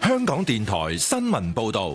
香港電台新聞報道。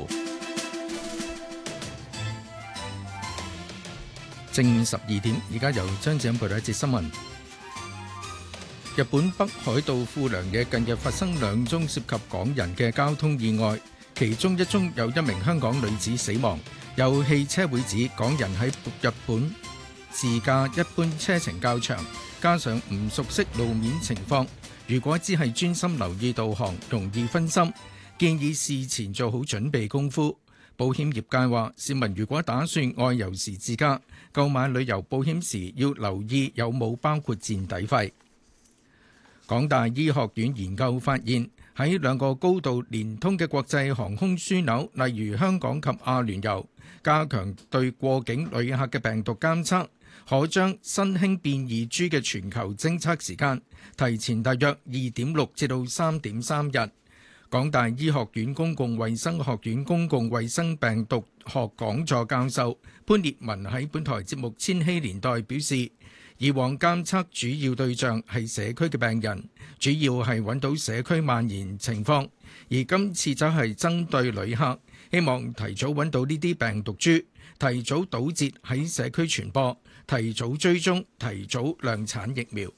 正午12點，而家由張子欣報道一節新聞。日本北海道富良野近日發生2宗涉及港人嘅交通意外，其中一宗有一名香港女子死亡。有汽車會指港人喺日本自駕一般車程較長，加上唔熟悉路面情況，如果只係專心留意導航，容易分心，建議事前做好準備功夫。保險業界話，市民如果打算外遊時自駕，購買旅遊保險時要留意有冇包括墊底費。港大醫學院研究發現，喺2個高度連通嘅國際航空樞紐，例如香港及阿聯酋，加強對過境旅客嘅病毒監測，可將新興變異株嘅全球偵測時間提前大約2.6至到3.3日。港大醫學院公共衛生學院公共衛生病毒學講座教授潘烈文喺本台節目《千禧年代》表示，以往監測主要對象係社區嘅病人，主要係揾到社區蔓延情況，而今次則係針對旅客，希望提早揾到呢啲病毒株，提早堵截喺社區傳播，提早追蹤，提早量產疫苗。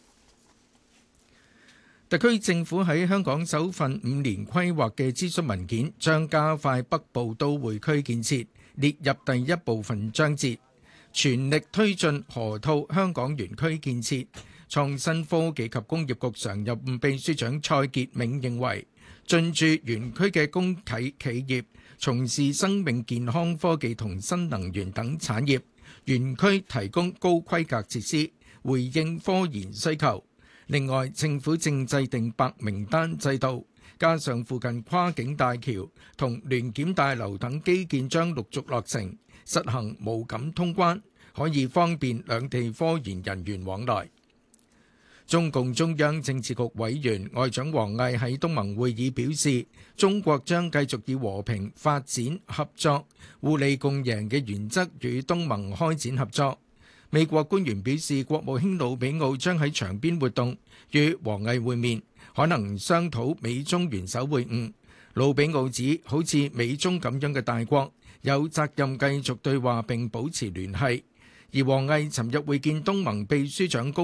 特區政府喺香港首份5年規劃嘅諮詢文件，將加快北部都會區建設列入第一部分章節，全力推進河套香港園區建設。創新科技及工業局常任秘書長蔡傑銘認為，進駐園區嘅公企企業從事生命健康科技同新能源等產業，園區提供高規格設施，回應科研需求。另外，政府正制定白名單制度，加上附近跨境大橋同聯檢大樓等基建將陸續落成，實行無感通關，可以方便兩地科研人員往來。中共中央政治局委員外長王毅喺東盟會議表示，中國將繼續以和平、發展、合作、互利共贏嘅原則與東盟開展合作。美國官員表示，國務卿魯比奧將喺場邊活動與王毅會面，可能商討美中元首會晤。魯比奧指，好似美中咁樣嘅大國，有責任繼續對話並保持聯繫。而王毅尋日會見東盟秘書長高